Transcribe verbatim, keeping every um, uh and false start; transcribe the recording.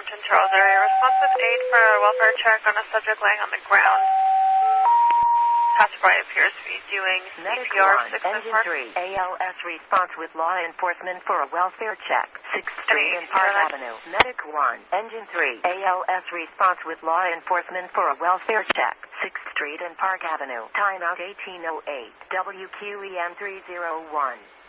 Brampton, Charles area. Responsive aid for a welfare check on a subject laying on the ground. Passerby appears to be doing C P R six and Engine three, A L S response with law enforcement for a welfare check. sixth Street and Park Avenue. Medic one, Engine three, A L S response with law enforcement for a welfare check. sixth Street and Park Avenue. Timeout eighteen oh eight. W Q E M three oh one.